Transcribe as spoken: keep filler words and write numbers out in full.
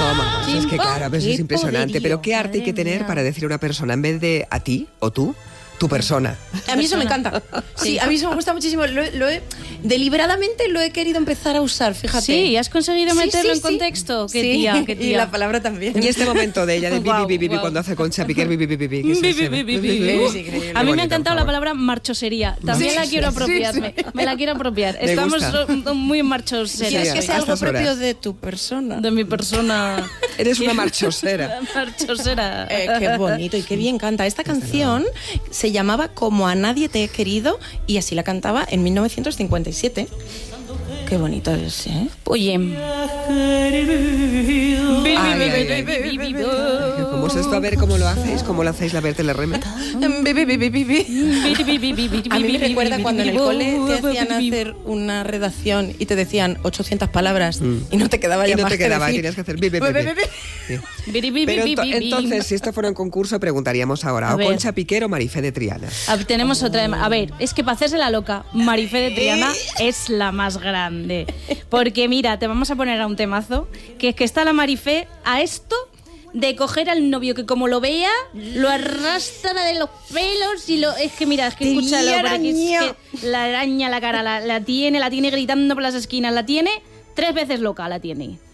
vamos, es que claro, a veces es impresionante. Pero ¿qué arte hay que tener para decir a una persona en vez de a ti o tú? Tu persona. A mí eso me encanta. Sí, a mí eso me gusta muchísimo. Lo, lo he, deliberadamente lo he querido empezar a usar, fíjate. Sí, ¿has conseguido meterlo sí, sí, en contexto? Sí. Qué tía, qué tía. Y la palabra también. Y este momento de ella de bibi, Guau, bibi, bibi, guau. cuando hace Concha Piquer, bibi, bibi, bibi. Bi, bi, bi, bi, bi. Es increíble. A mí me Bonito, ha encantado por la favor. palabra marchosería. También Sí, la quiero sí, apropiarme. sí. Me la quiero apropiar. Me Estamos gusta. so- muy marchoseras. ¿Quieres que Sí, sea a algo estas propio horas. de tu persona? De mi persona. Eres una marchosera. Marchosera. Eh, qué bonito y qué bien canta. Esta canción se llamaba Como a nadie te he querido y así la cantaba en mil novecientos cincuenta y siete. Qué bonito es, ¿eh? Oye. Ay, ay, ay. ¿Cómo es esto? A ver cómo lo hacéis, cómo lo hacéis la Berta Lerreme. A mí me recuerda cuando en el cole te hacían hacer una redacción y te decían ochocientas palabras y no te quedaba Y ya no más te que quedaba, decir. tenías que hacer bibi, bibi. Sí. Pero ento- entonces, si esto fuera un concurso, preguntaríamos ahora, A ¿o ver. Concha Piquer o Marifé de Triana? A- Tenemos otra. A ver, es que para hacerse la loca, Marifé de Triana es la más grande. Porque mira, te vamos a poner a un temazo, que es que está la Marifé a esto de coger al novio que como lo vea, lo arrastra de los pelos y lo... Es que mira, es que Te escúchalo, vi porque es araña. que la araña la cara, la, la tiene, la tiene gritando por las esquinas, la tiene tres veces loca, la tiene.